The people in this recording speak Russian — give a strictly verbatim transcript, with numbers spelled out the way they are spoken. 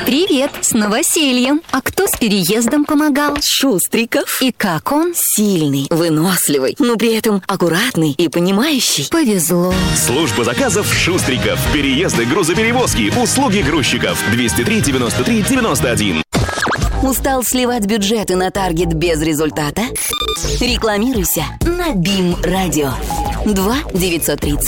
Привет, с новосельем. А кто с переездом помогал? Шустриков. И как он? Сильный, выносливый, но при этом аккуратный и понимающий. Повезло. Служба заказов Шустриков. Переезды, грузоперевозки, услуги грузчиков. двести три девяносто три девяносто один. Устал сливать бюджеты на таргет без результата? Рекламируйся на БИМ Радио. два девятьсот тридцать